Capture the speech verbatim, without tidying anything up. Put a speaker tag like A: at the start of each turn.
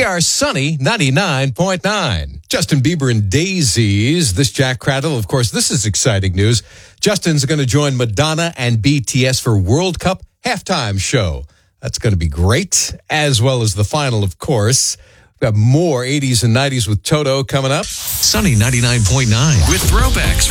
A: are Sunny ninety-nine point nine. Justin Bieber and Daisies. This Jack Cradle. Of course, this is exciting news. Justin's going to join Madonna and B T S for World Cup halftime show. That's going to be great, as well as the final, of course. We've got more eighties and nineties with Toto coming up.
B: Sunny ninety-nine point nine with throwbacks.